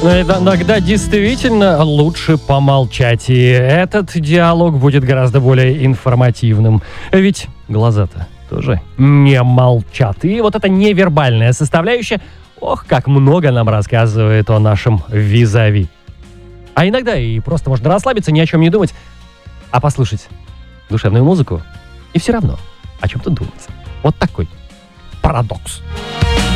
Но иногда действительно лучше помолчать, и этот диалог будет гораздо более информативным. Ведь глаза-то тоже не молчат. И вот эта невербальная составляющая, ох, как много нам рассказывает о нашем визави. А иногда и просто можно расслабиться, ни о чем не думать, а послушать душевную музыку и все равно о чем-то думать. Вот такой парадокс.